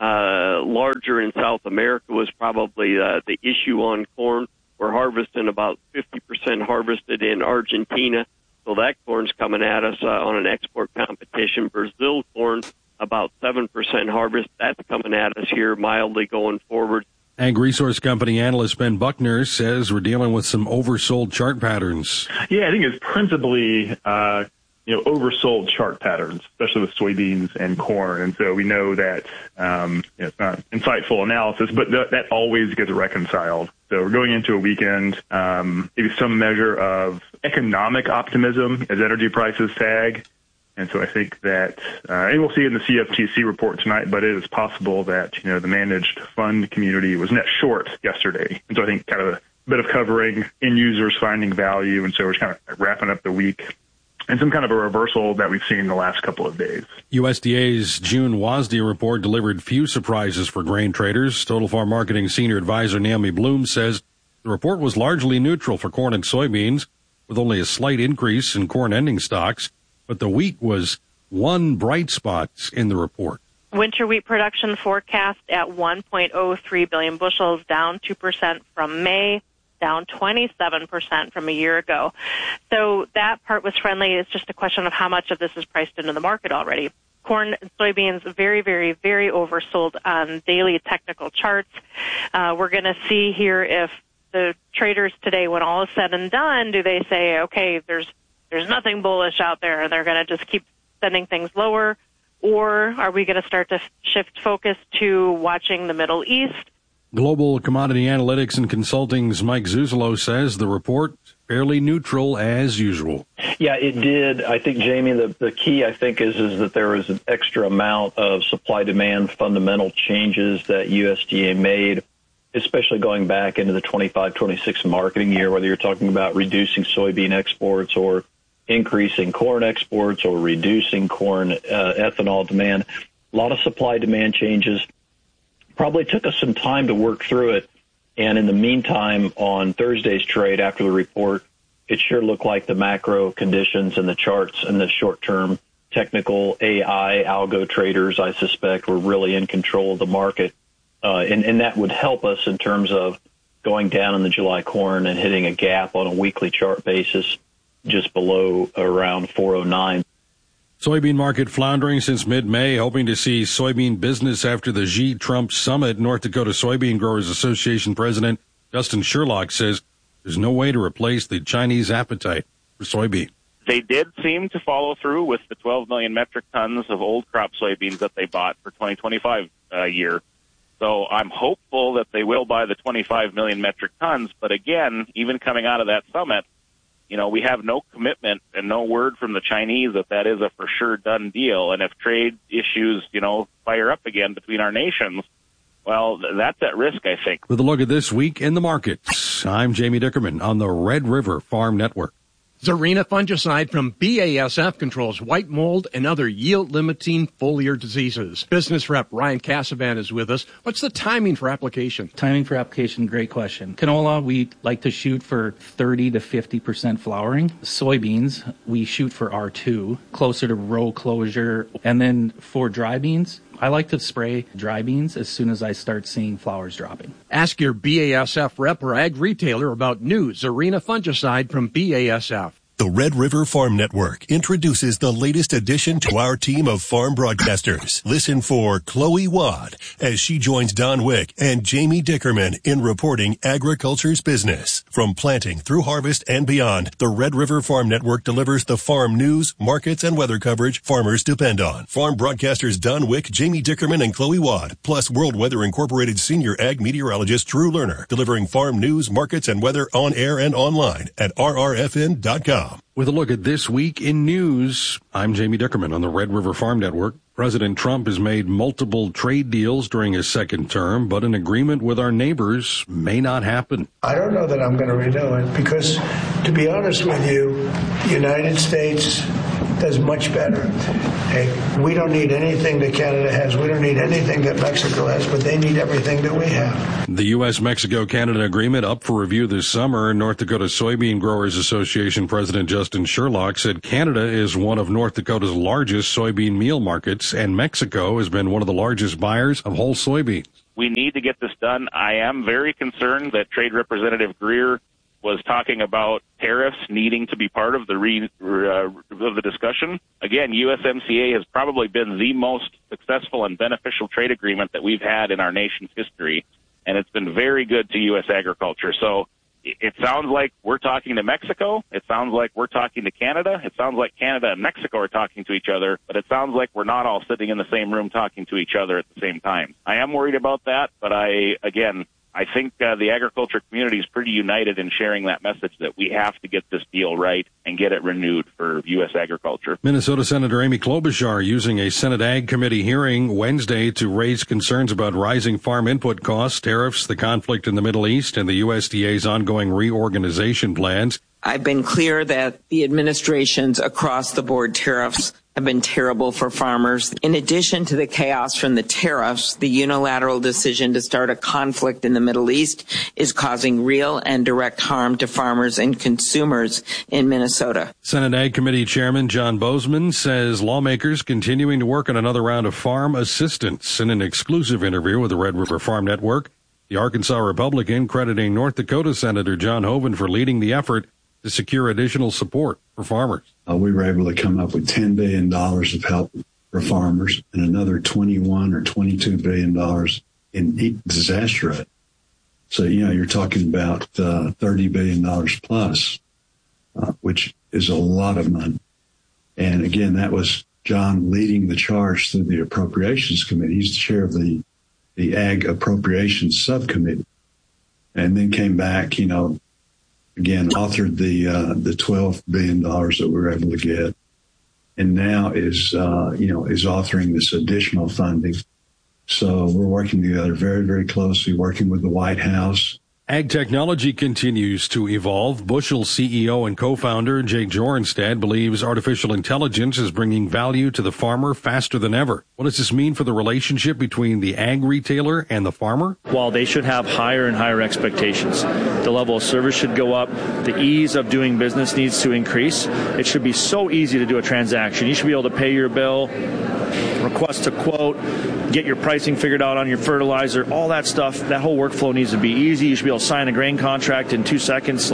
larger in South America was probably the issue on corn. We're harvesting about 50% harvested in Argentina, so that corn's coming at us on an export competition. Brazil corn, about 7% harvest. That's coming at us here mildly going forward. Ag Resource Company analyst Ben Buckner says we're dealing with some oversold chart patterns. Yeah, I think it's principally oversold chart patterns, especially with soybeans and corn. And so we know that it's not insightful analysis, but that always gets reconciled. So we're going into a weekend, maybe some measure of economic optimism as energy prices sag. And so I think that, and we'll see it in the CFTC report tonight, but it is possible that, the managed fund community was net short yesterday. And so I think kind of a bit of covering end users finding value. And so we're just kind of wrapping up the week and some kind of a reversal that we've seen in the last couple of days. USDA's June WASDE report delivered few surprises for grain traders. Total Farm Marketing Senior Advisor Naomi Bloom says the report was largely neutral for corn and soybeans, with only a slight increase in corn ending stocks. But the wheat was one bright spot in the report. Winter wheat production forecast at 1.03 billion bushels, down 2% from May, down 27% from a year ago. So that part was friendly. It's just a question of how much of this is priced into the market already. Corn and soybeans very, very, very oversold on daily technical charts. We're going to see here if the traders today, when all is said and done, do they say, okay, there's nothing bullish out there, and they're going to just keep sending things lower, or are we going to start to shift focus to watching the Middle East? Global Commodity Analytics and Consulting's Mike Zuzolo says the report fairly neutral as usual. Yeah, it did. I think, Jamie, the key, I think, is that there was an extra amount of supply-demand fundamental changes that USDA made, especially going back into the 25-26 marketing year, whether you're talking about reducing soybean exports or increasing corn exports or reducing corn ethanol demand. A lot of supply-demand changes. Probably took us some time to work through it. And in the meantime, on Thursday's trade after the report, it sure looked like the macro conditions and the charts and the short-term technical AI algo traders, I suspect, were really in control of the market. And that would help us in terms of going down in the July corn and hitting a gap on a weekly chart basis just below around 409. Soybean market floundering since mid-May, hoping to see soybean business after the Xi Trump summit. North Dakota Soybean Growers Association President Justin Sherlock says there's no way to replace the Chinese appetite for soybean. They did seem to follow through with the 12 million metric tons of old crop soybeans that they bought for 2025 year. So I'm hopeful that they will buy the 25 million metric tons. But again, even coming out of that summit, we have no commitment and no word from the Chinese that is a for sure done deal. And if trade issues, fire up again between our nations, well, that's at risk, I think. With a look at this week in the markets, I'm Jamie Dickerman on the Red River Farm Network. Zarina fungicide from BASF controls white mold and other yield-limiting foliar diseases. Business rep Ryan Casavan is with us. What's the timing for application? Timing for application, great question. Canola, we like to shoot for 30 to 50% flowering. Soybeans, we shoot for R2, closer to row closure. And then for dry beans, I like to spray dry beans as soon as I start seeing flowers dropping. Ask your BASF rep or ag retailer about new Zarina fungicide from BASF. The Red River Farm Network introduces the latest addition to our team of farm broadcasters. Listen for Chloe Wadd as she joins Don Wick and Jamie Dickerman in reporting agriculture's business. From planting through harvest and beyond, the Red River Farm Network delivers the farm news, markets, and weather coverage farmers depend on. Farm broadcasters Don Wick, Jamie Dickerman, and Chloe Wadd, plus World Weather Incorporated senior ag meteorologist Drew Lerner, delivering farm news, markets, and weather on air and online at rrfn.com. RedRiverFarmNetwork.com. With a look at this week in news, I'm Jamie Dickerman on the Red River Farm Network. President Trump has made multiple trade deals during his second term, but an agreement with our neighbors may not happen. I don't know that I'm going to renew it because, to be honest with you, the United States does much better. Hey, we don't need anything that Canada has. We don't need anything that Mexico has, but they need everything that we have. The U.S.-Mexico-Canada agreement up for review this summer. North Dakota Soybean Growers Association President Justin Sherlock said Canada is one of North Dakota's largest soybean meal markets, and Mexico has been one of the largest buyers of whole soybeans. We need to get this done. I am very concerned that Trade Representative Greer was talking about tariffs needing to be part of the discussion. Again, USMCA has probably been the most successful and beneficial trade agreement that we've had in our nation's history, and it's been very good to U.S. agriculture. So it sounds like we're talking to Mexico. It sounds like we're talking to Canada. It sounds like Canada and Mexico are talking to each other, but it sounds like we're not all sitting in the same room talking to each other at the same time. I am worried about that, but I think the agriculture community is pretty united in sharing that message that we have to get this deal right and get it renewed for U.S. agriculture. Minnesota Senator Amy Klobuchar using a Senate Ag Committee hearing Wednesday to raise concerns about rising farm input costs, tariffs, the conflict in the Middle East, and the USDA's ongoing reorganization plans. I've been clear that the administration's across-the-board tariffs have been terrible for farmers. In addition to the chaos from the tariffs, the unilateral decision to start a conflict in the Middle East is causing real and direct harm to farmers and consumers in Minnesota. Senate Ag Committee Chairman John Bozeman says lawmakers continuing to work on another round of farm assistance. In an exclusive interview with the Red River Farm Network, the Arkansas Republican crediting North Dakota Senator John Hoeven for leading the effort to secure additional support for farmers. We were able to come up with $10 billion of help for farmers and another $21 or $22 billion in disaster aid. So, you're talking about $30 billion plus, which is a lot of money. And again, that was John leading the charge through the Appropriations Committee. He's the chair of the Ag Appropriations Subcommittee. And then came back, again, authored the $12 billion that we were able to get, and now is authoring this additional funding. So we're working together very, very closely, working with the White House. Ag technology continues to evolve. Bushel CEO and co-founder Jake Jorenstad believes artificial intelligence is bringing value to the farmer faster than ever. What does this mean for the relationship between the ag retailer and the farmer? While they should have higher and higher expectations, the level of service should go up. The ease of doing business needs to increase. It should be so easy to do a transaction. You should be able to pay your bill, request a quote, get your pricing figured out on your fertilizer, all that stuff. That whole workflow needs to be easy. You should be able to sign a grain contract in 2 seconds.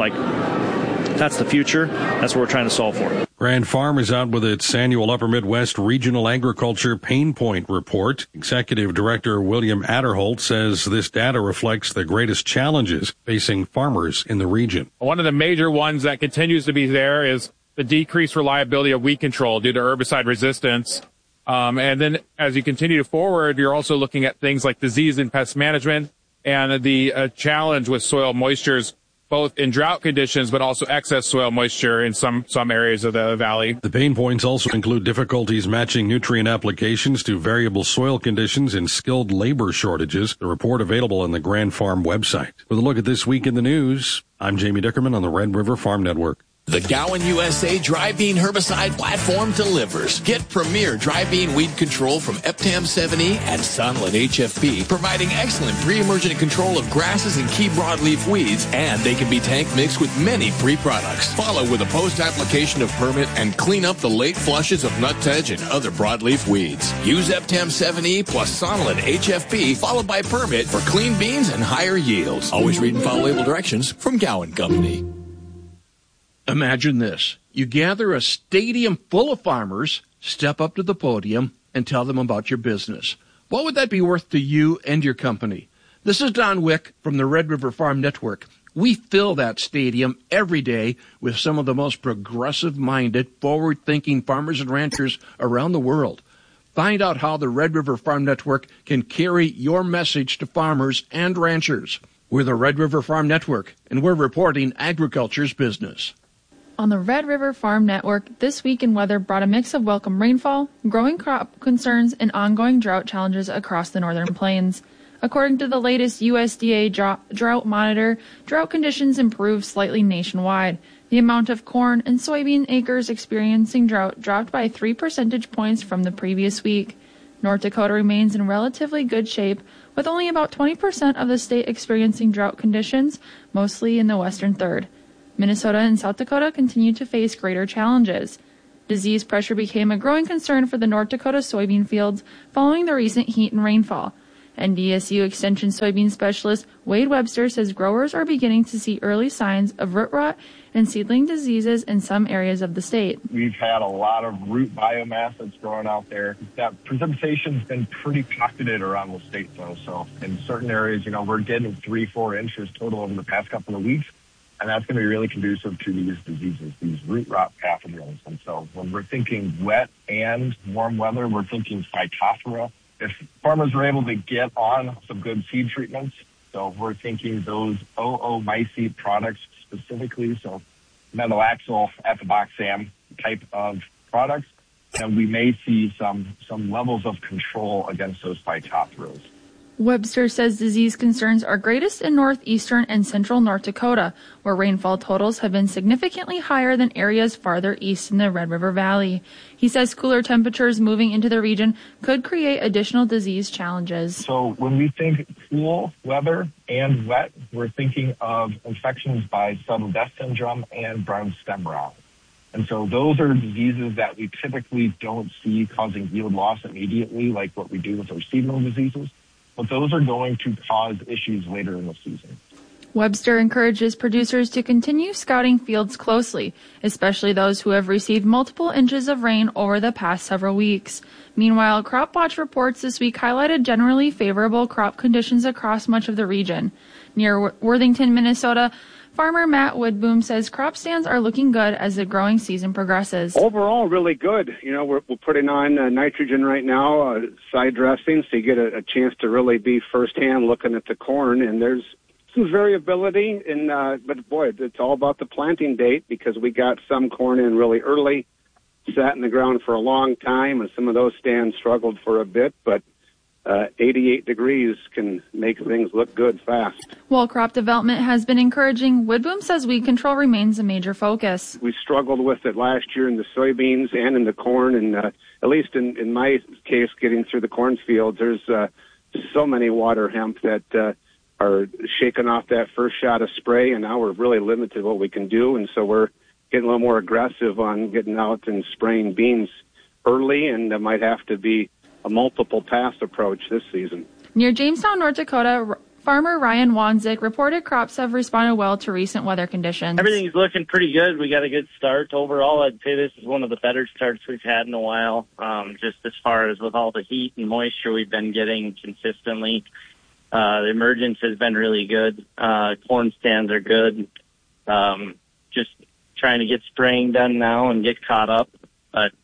That's the future. That's what we're trying to solve for. Grand Farm is out with its annual Upper Midwest Regional Agriculture Pain Point Report. Executive Director William Adderholt says this data reflects the greatest challenges facing farmers in the region. One of the major ones that continues to be there is the decreased reliability of weed control due to herbicide resistance. And then as you continue forward, you're also looking at things like disease and pest management and the challenge with soil moistures, both in drought conditions, but also excess soil moisture in some areas of the valley. The pain points also include difficulties matching nutrient applications to variable soil conditions and skilled labor shortages. The report available on the Grand Farm website. With a look at this week in the news, I'm Jamie Dickerman on the Red River Farm Network. The Gowan USA Dry Bean Herbicide Platform delivers. Get premier dry bean weed control from Eptam 7E and Sonlin HFP, providing excellent pre-emergent control of grasses and key broadleaf weeds, and they can be tank mixed with many free products. Follow with a post-application of permit and clean up the late flushes of nutsedge and other broadleaf weeds. Use Eptam 7E plus Sonlin HFP followed by permit for clean beans and higher yields. Always read and follow label directions from Gowan Company. Imagine this. You gather a stadium full of farmers, step up to the podium, and tell them about your business. What would that be worth to you and your company? This is Don Wick from the Red River Farm Network. We fill that stadium every day with some of the most progressive-minded, forward-thinking farmers and ranchers around the world. Find out how the Red River Farm Network can carry your message to farmers and ranchers. We're the Red River Farm Network, and we're reporting agriculture's business. on the Red River Farm Network, This Week in Weather brought a mix of welcome rainfall, growing crop concerns, and ongoing drought challenges across the northern plains. According to the latest USDA drought monitor, drought conditions improved slightly nationwide. The amount of corn and soybean acres experiencing drought dropped by 3 percentage points from the previous week. North Dakota remains in relatively good shape, with only about 20% of the state experiencing drought conditions, mostly in the western third. Minnesota and South Dakota continue to face greater challenges. Disease pressure became a growing concern for the North Dakota soybean fields following the recent heat and rainfall. NDSU Extension soybean specialist Wade Webster says growers are beginning to see early signs of root rot and seedling diseases in some areas of the state. We've had a lot of root biomass that's growing out there. That precipitation's been pretty pocketed around the state, though. So in certain areas, we're getting 3-4 inches total over the past couple of weeks, and that's going to be really conducive to these diseases, these root rot pathogens. And so when we're thinking wet and warm weather, we're thinking Phytophthora. If farmers are able to get on some good seed treatments, so we're thinking those oomycete products specifically, so metalaxyl ethoboxam type of products, and we may see some levels of control against those phytophthora. Webster says disease concerns are greatest in northeastern and central North Dakota, where rainfall totals have been significantly higher than areas farther east in the Red River Valley. He says cooler temperatures moving into the region could create additional disease challenges. So when we think cool weather and wet, we're thinking of infections by sudden death syndrome and brown stem rot. And so those are diseases that we typically don't see causing yield loss immediately, like what we do with our seasonal diseases. But those are going to cause issues later in the season. Webster encourages producers to continue scouting fields closely, especially those who have received multiple inches of rain over the past several weeks. Meanwhile, Crop Watch reports this week highlighted generally favorable crop conditions across much of the region. Near Worthington, Minnesota, farmer Matt Woodboom says crop stands are looking good as the growing season progresses. Overall, really good. We're putting on nitrogen right now, side dressing, so you get a chance to really be firsthand looking at the corn. And there's some variability, but boy, it's all about the planting date because we got some corn in really early, sat in the ground for a long time, and some of those stands struggled for a bit, but 88 degrees can make things look good fast. While crop development has been encouraging, Woodboom says weed control remains a major focus. We struggled with it last year in the soybeans and in the corn, and at least in my case, getting through the cornfields, there's so many water hemp that are shaking off that first shot of spray, and now we're really limited what we can do, and so we're getting a little more aggressive on getting out and spraying beans early, and there might have to be a multiple pass approach this season. Near Jamestown, North Dakota, farmer Ryan Wanzik reported crops have responded well to recent weather conditions. Everything's looking pretty good. We got a good start. Overall, I'd say this is one of the better starts we've had in a while, just as far as with all the heat and moisture we've been getting consistently. The emergence has been really good. Corn stands are good. Just trying to get spraying done now and get caught up. But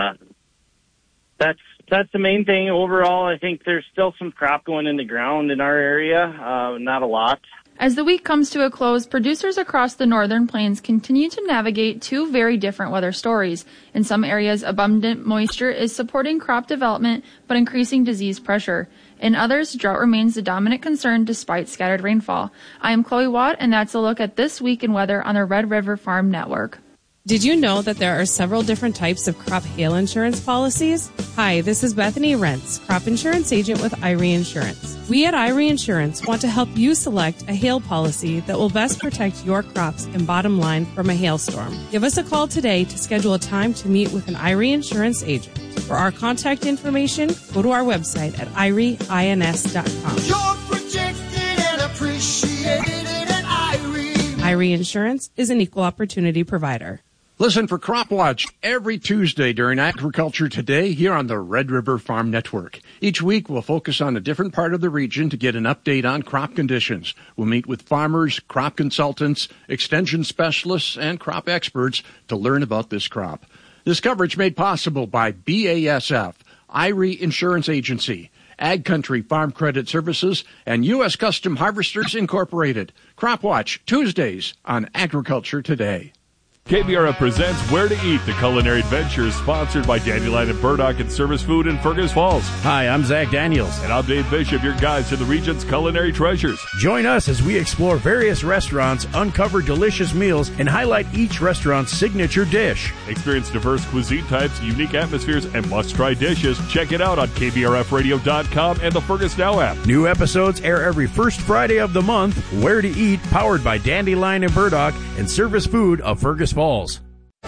that's the main thing. Overall, I think there's still some crop going in the ground in our area, not a lot. As the week comes to a close, producers across the northern plains continue to navigate two very different weather stories. In some areas, abundant moisture is supporting crop development but increasing disease pressure. In others, drought remains the dominant concern despite scattered rainfall. I am Chloe Watt, and that's a look at This Week in Weather on the Red River Farm Network. Did you know that there are several different types of crop hail insurance policies? Hi, this is Bethany Rentz, crop insurance agent with Irie Insurance. We at Irie Insurance want to help you select a hail policy that will best protect your crops and bottom line from a hailstorm. Give us a call today to schedule a time to meet with an Irie Insurance agent. For our contact information, go to our website at irieins.com. You're protected and appreciated at Irie. Irie Insurance is an equal opportunity provider. Listen for Crop Watch every Tuesday during Agriculture Today here on the Red River Farm Network. Each week we'll focus on a different part of the region to get an update on crop conditions. We'll meet with farmers, crop consultants, extension specialists, and crop experts to learn about this crop. This coverage made possible by BASF, Irie Insurance Agency, Ag Country Farm Credit Services, and U.S. Custom Harvesters Incorporated. Crop Watch Tuesdays on Agriculture Today. KBRF presents Where to Eat, the culinary adventure, sponsored by Dandelion and Burdock and Service Food in Fergus Falls. Hi, I'm Zach Daniels. And I'm Dave Bishop, your guides to the region's culinary treasures. Join us as we explore various restaurants, uncover delicious meals, and highlight each restaurant's signature dish. Experience diverse cuisine types, unique atmospheres, and must-try dishes. Check it out on KBRFradio.com and the Fergus Now app. New episodes air every first Friday of the month. Where to Eat, powered by Dandelion and Burdock and Service Food of Fergus Falls.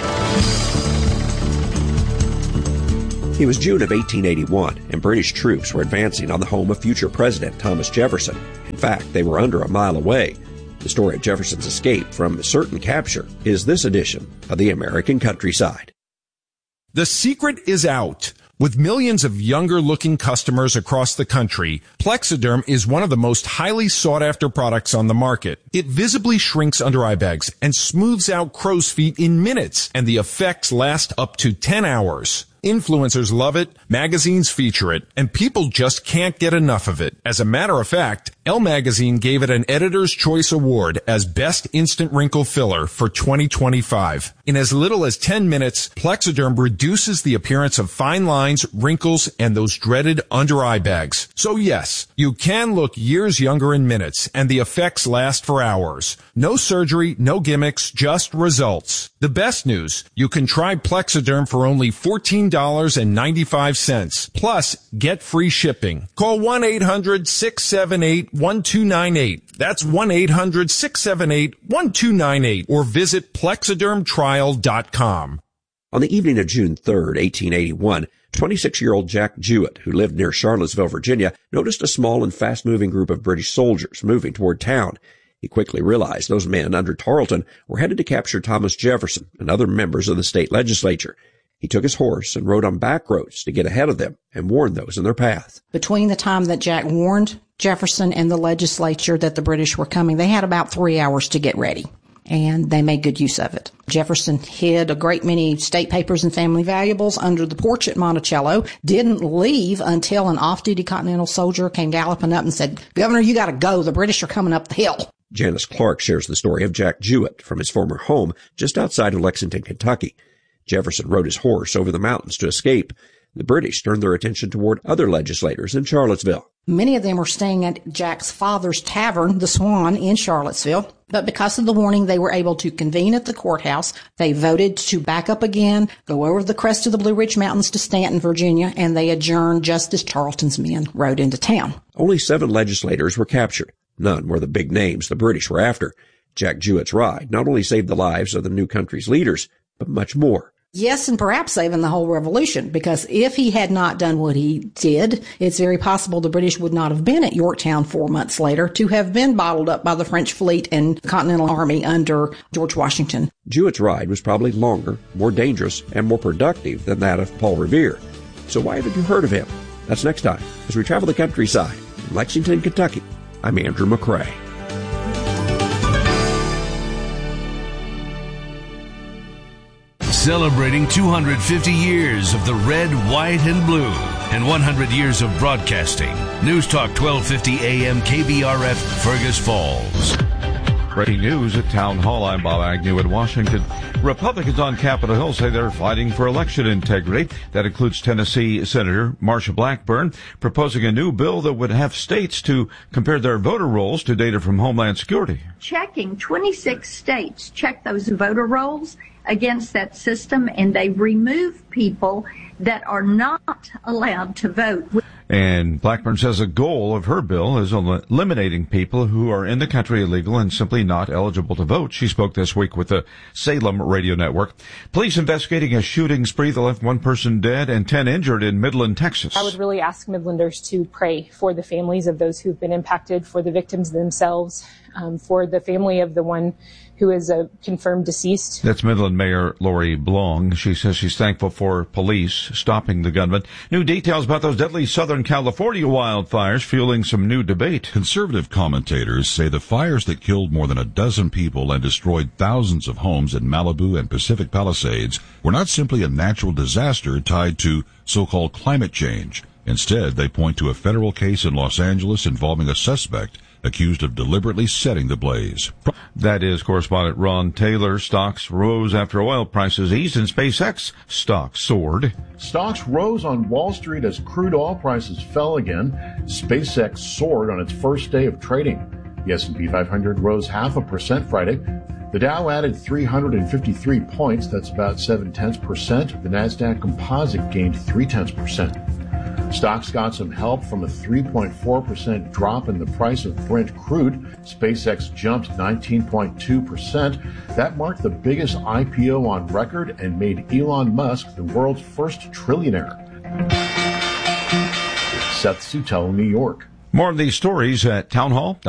It was June of 1881, and British troops were advancing on the home of future President Thomas Jefferson. In fact, they were under a mile away. The story of Jefferson's escape from certain capture is this edition of the American Countryside. The secret is out. With millions of younger-looking customers across the country, Plexiderm is one of the most highly sought-after products on the market. It visibly shrinks under-eye bags and smooths out crow's feet in minutes, and the effects last up to 10 hours. Influencers love it, magazines feature it, and people just can't get enough of it. As a matter of fact, Elle Magazine gave it an Editor's Choice Award as Best Instant Wrinkle Filler for 2025. In as little as 10 minutes, Plexiderm reduces the appearance of fine lines, wrinkles, and those dreaded under-eye bags. So yes, you can look years younger in minutes, and the effects last for hours. No surgery, no gimmicks, just results. The best news, you can try Plexiderm for only $14.95. Plus, get free shipping. Call 1-800-678-1298. That's 1-800-678-1298. Or visit plexidermtrial.com. On the evening of June 3rd, 1881, 26-year-old Jack Jewett, who lived near Charlottesville, Virginia, noticed a small and fast-moving group of British soldiers moving toward town. He quickly realized those men under Tarleton were headed to capture Thomas Jefferson and other members of the state legislature. He took his horse and rode on back roads to get ahead of them and warn those in their path. Between the time that Jack warned Jefferson and the legislature that the British were coming, they had about 3 hours to get ready, and they made good use of it. Jefferson hid a great many state papers and family valuables under the porch at Monticello, didn't leave until an off-duty Continental soldier came galloping up and said, "Governor, you got to go. The British are coming up the hill." Janice Clark shares the story of Jack Jewett from his former home just outside of Lexington, Kentucky. Jefferson rode his horse over the mountains to escape. The British turned their attention toward other legislators in Charlottesville. Many of them were staying at Jack's father's tavern, the Swan, in Charlottesville. But because of the warning, they were able to convene at the courthouse. They voted to back up again, go over the crest of the Blue Ridge Mountains to Stanton, Virginia, and they adjourned just as Tarleton's men rode into town. Only 7 legislators were captured. None were the big names the British were after. Jack Jewett's ride not only saved the lives of the new country's leaders, but much more. Yes, and perhaps saving the whole revolution, because if he had not done what he did, it's very possible the British would not have been at Yorktown 4 months later to have been bottled up by the French fleet and Continental Army under George Washington. Jewett's ride was probably longer, more dangerous, and more productive than that of Paul Revere. So why haven't you heard of him? That's next time as we travel the countryside in Lexington, Kentucky. I'm Andrew McCrae. Celebrating 250 years of the red, white, and blue and 100 years of broadcasting. News Talk 1250 AM KBRF, Fergus Falls. Breaking news at Town Hall. I'm Bob Agnew in Washington. Republicans on Capitol Hill say they're fighting for election integrity. That includes Tennessee Senator Marsha Blackburn proposing a new bill that would have states to compare their voter rolls to data from Homeland Security. Checking 26 states check those voter rolls against that system, and they remove people that are not allowed to vote. And Blackburn says a goal of her bill is eliminating people who are in the country illegal and simply not eligible to vote. She spoke this week with the Salem radio network. Police investigating a shooting spree that left 1 person dead and 10 injured in Midland, Texas. I would really ask Midlanders to pray for the families of those who've been impacted, for the victims themselves, for the family of the one who is a confirmed deceased. That's Midland Mayor Lori Blong. She says she's thankful for police stopping the gunman. New details about those deadly Southern California wildfires fueling some new debate. Conservative commentators say the fires that killed more than a dozen people and destroyed thousands of homes in Malibu and Pacific Palisades were not simply a natural disaster tied to so-called climate change. Instead, they point to a federal case in Los Angeles involving a suspect accused of deliberately setting the blaze. That is correspondent Ron Taylor. Stocks rose after oil prices eased and SpaceX stocks soared. Stocks rose on Wall Street as crude oil prices fell again. SpaceX soared on its first day of trading. The S&P 500 rose 0.5% Friday. The Dow added 353 points. That's about 0.7%. The Nasdaq Composite gained 0.3%. Stocks got some help from a 3.4% drop in the price of Brent crude. SpaceX jumped 19.2%. That marked the biggest IPO on record and made Elon Musk the world's first trillionaire. Seth Sutell, New York. More of these stories at townhall.com.